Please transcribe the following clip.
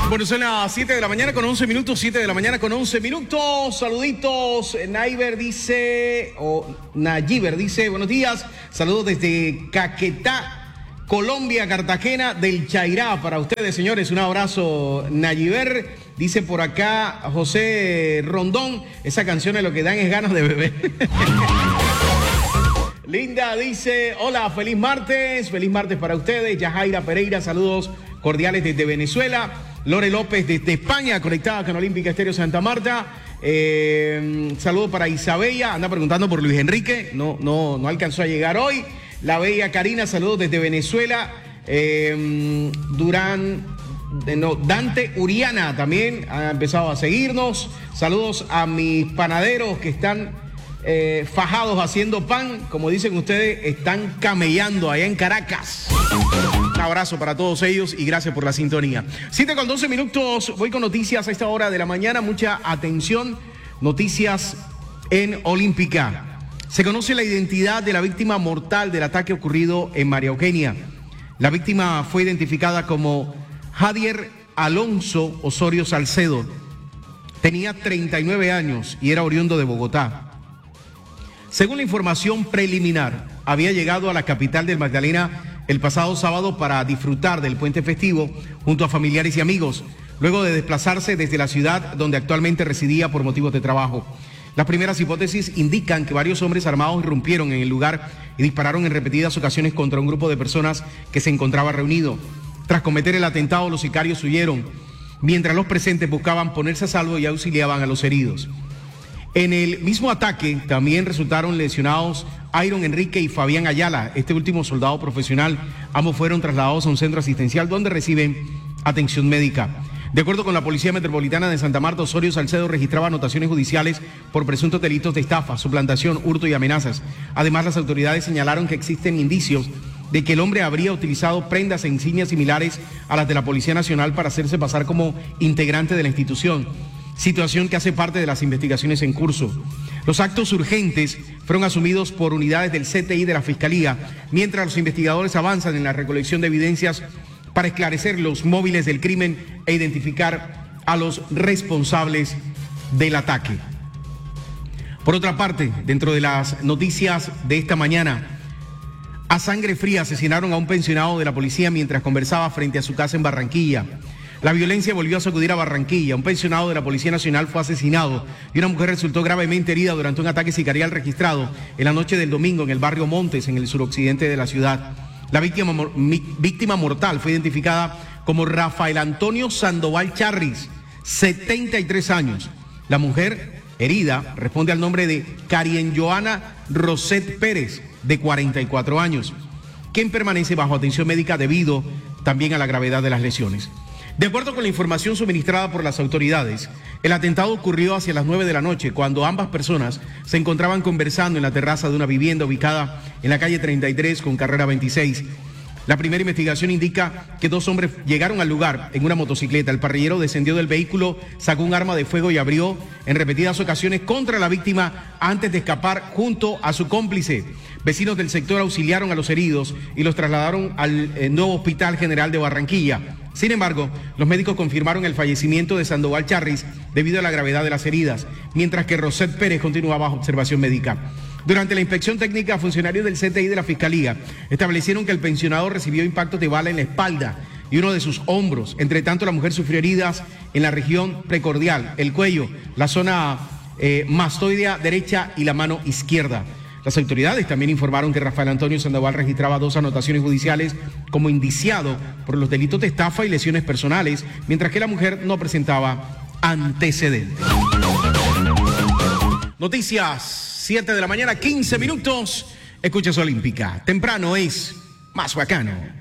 Bueno, son las 7 de la mañana con 11 minutos, 7 de la mañana con 11 minutos. Saluditos. Nayiber dice, buenos días. Saludos desde Caquetá, Colombia, Cartagena del Chairá. Para ustedes, señores, un abrazo, Nayiber. Dice por acá José Rondón, esa canción es lo que dan es ganas de beber. Linda dice, hola, feliz martes para ustedes. Yajaira Pereira, saludos cordiales desde Venezuela. Lore López desde España, conectada con Olímpica Estéreo Santa Marta. Saludos para Isabella, anda preguntando por Luis Enrique, no alcanzó a llegar hoy. La bella Karina, saludos desde Venezuela. Dante Uriana también ha empezado a seguirnos. Saludos a mis panaderos que están fajados haciendo pan, como dicen ustedes, están camellando allá en Caracas. Un abrazo para todos ellos y gracias por la sintonía. 7 con 12 minutos, voy con noticias a esta hora de la mañana. Mucha atención, noticias en Olímpica. Se conoce la identidad de la víctima mortal del ataque ocurrido en María Eugenia. La víctima fue identificada como Jadier Alonso Osorio Salcedo. Tenía 39 años y era oriundo de Bogotá. Según la información preliminar, había llegado a la capital del Magdalena el pasado sábado para disfrutar del puente festivo junto a familiares y amigos, luego de desplazarse desde la ciudad donde actualmente residía por motivos de trabajo. Las primeras hipótesis indican que varios hombres armados irrumpieron en el lugar y dispararon en repetidas ocasiones contra un grupo de personas que se encontraba reunido. Tras cometer el atentado, los sicarios huyeron, mientras los presentes buscaban ponerse a salvo y auxiliaban a los heridos. En el mismo ataque también resultaron lesionados Iron Enrique y Fabián Ayala, este último soldado profesional. Ambos fueron trasladados a un centro asistencial donde reciben atención médica. De acuerdo con la Policía Metropolitana de Santa Marta, Osorio Salcedo registraba anotaciones judiciales por presuntos delitos de estafa, suplantación, hurto y amenazas. Además, las autoridades señalaron que existen indicios de que el hombre habría utilizado prendas e insignias similares a las de la Policía Nacional para hacerse pasar como integrante de la institución, situación que hace parte de las investigaciones en curso. Los actos urgentes fueron asumidos por unidades del CTI de la Fiscalía, mientras los investigadores avanzan en la recolección de evidencias para esclarecer los móviles del crimen e identificar a los responsables del ataque. Por otra parte, dentro de las noticias de esta mañana, a sangre fría asesinaron a un pensionado de la policía mientras conversaba frente a su casa en Barranquilla. La violencia volvió a sacudir a Barranquilla. Un pensionado de la Policía Nacional fue asesinado y una mujer resultó gravemente herida durante un ataque sicarial registrado en la noche del domingo en el barrio Montes, en el suroccidente de la ciudad. La víctima mortal fue identificada como Rafael Antonio Sandoval Charris, 73 años. La mujer herida responde al nombre de Karien Joana Roset Pérez, de 44 años, quien permanece bajo atención médica debido también a la gravedad de las lesiones. De acuerdo con la información suministrada por las autoridades, el atentado ocurrió hacia las 9 de la noche, cuando ambas personas se encontraban conversando en la terraza de una vivienda ubicada en la calle 33 con carrera 26. La primera investigación indica que dos hombres llegaron al lugar en una motocicleta. El parrillero descendió del vehículo, sacó un arma de fuego y abrió en repetidas ocasiones contra la víctima antes de escapar junto a su cómplice. Vecinos del sector auxiliaron a los heridos y los trasladaron al nuevo Hospital General de Barranquilla. Sin embargo, los médicos confirmaron el fallecimiento de Sandoval Charris debido a la gravedad de las heridas, mientras que Roset Pérez continuaba bajo observación médica. Durante la inspección técnica, funcionarios del CTI de la Fiscalía establecieron que el pensionado recibió impactos de bala en la espalda y uno de sus hombros. Entre tanto, la mujer sufrió heridas en la región precordial, el cuello, la zona mastoidea derecha y la mano izquierda. Las autoridades también informaron que Rafael Antonio Sandoval registraba 2 anotaciones judiciales como indiciado por los delitos de estafa y lesiones personales, mientras que la mujer no presentaba antecedentes. Noticias, 7 de la mañana, 15 minutos. Escuchas Olímpica. Temprano es más bacano.